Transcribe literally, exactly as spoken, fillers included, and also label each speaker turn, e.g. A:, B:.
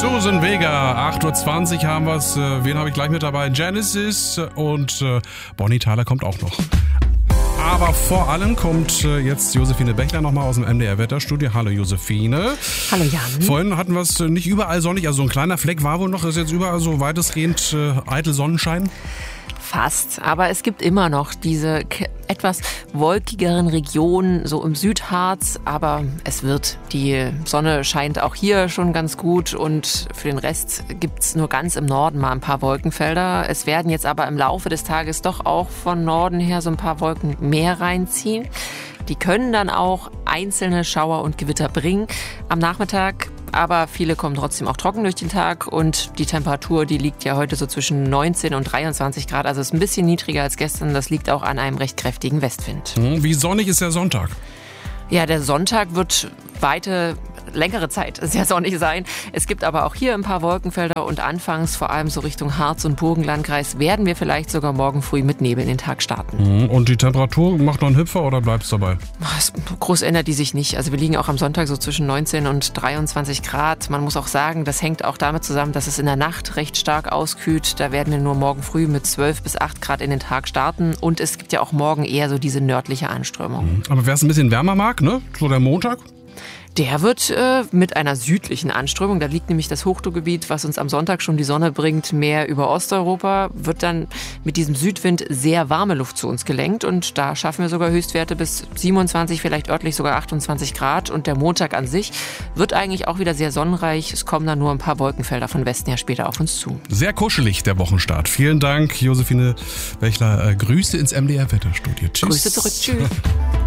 A: Susan Vega, acht Uhr zwanzig haben wir es. Wen habe ich gleich mit dabei? Genesis und äh, Bonnie Tyler kommt auch noch. Aber vor allem kommt äh, jetzt Josephine Bechler nochmal aus dem M D R-Wetterstudio. Hallo Josephine.
B: Hallo Jan.
A: Vorhin hatten wir es nicht überall sonnig, also so ein kleiner Fleck war wohl noch, ist jetzt überall so weitestgehend äh, eitel Sonnenschein.
B: Fast, aber es gibt immer noch diese k- etwas wolkigeren Regionen, so im Südharz, aber es wird. Die Sonne scheint auch hier schon ganz gut und für den Rest gibt's nur ganz im Norden mal ein paar Wolkenfelder. Es werden jetzt aber im Laufe des Tages doch auch von Norden her so ein paar Wolken mehr reinziehen. Die können dann auch einzelne Schauer und Gewitter bringen am Nachmittag. Aber viele kommen trotzdem auch trocken durch den Tag und die Temperatur, die liegt ja heute so zwischen neunzehn und dreiundzwanzig Grad, also ist ein bisschen niedriger als gestern. Das liegt auch an einem recht kräftigen Westwind.
A: Wie sonnig ist der Sonntag?
B: Ja, der Sonntag wird weite, längere Zeit sehr sonnig sein. Es gibt aber auch hier ein paar Wolkenfelder und anfangs, vor allem so Richtung Harz- und Burgenlandkreis, werden wir vielleicht sogar morgen früh mit Nebel in den Tag starten.
A: Und die Temperatur macht noch einen Hüpfer oder bleibt es dabei?
B: Groß ändert die sich nicht. Also wir liegen auch am Sonntag so zwischen neunzehn und dreiundzwanzig Grad. Man muss auch sagen, das hängt auch damit zusammen, dass es in der Nacht recht stark auskühlt. Da werden wir nur morgen früh mit zwölf bis acht Grad in den Tag starten. Und es gibt ja auch morgen eher so diese nördliche Anströmung.
A: Aber wer es ein bisschen wärmer mag, ne? So der Montag?
B: Der wird äh, mit einer südlichen Anströmung, da liegt nämlich das Hochdruckgebiet, was uns am Sonntag schon die Sonne bringt, mehr über Osteuropa, wird dann mit diesem Südwind sehr warme Luft zu uns gelenkt und da schaffen wir sogar Höchstwerte bis siebenundzwanzig, vielleicht örtlich sogar achtundzwanzig Grad und der Montag an sich wird eigentlich auch wieder sehr sonnenreich. Es kommen dann nur ein paar Wolkenfelder von Westen her später auf uns zu.
A: Sehr kuschelig der Wochenstart. Vielen Dank, Josephine Bechler. Äh, Grüße ins M D R-Wetterstudio. Tschüss.
B: Grüße zurück. Tschüss.